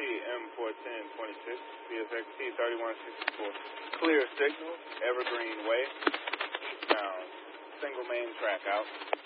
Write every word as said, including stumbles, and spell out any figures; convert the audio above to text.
M fourteen twenty-six, C S X T thirty-one sixty-four. Clear signal, Evergreen Way, eastbound, single main track out.